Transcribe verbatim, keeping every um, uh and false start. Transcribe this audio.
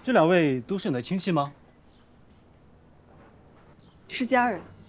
这两位都是你的亲戚吗？ 是家人。